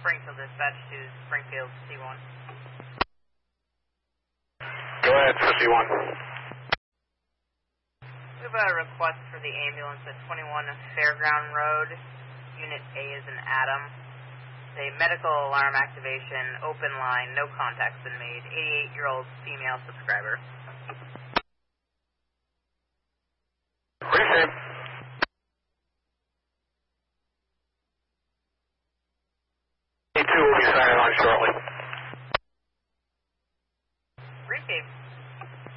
Springfield dispatch to Springfield C1. Go ahead for C1. We have a request for the ambulance at 21 Fairground Road. Unit A is an Adam. A medical alarm activation, open line, no contact's been made. 88-year-old female subscriber. Appreciate it. E2 will be signing on shortly. Briefcase.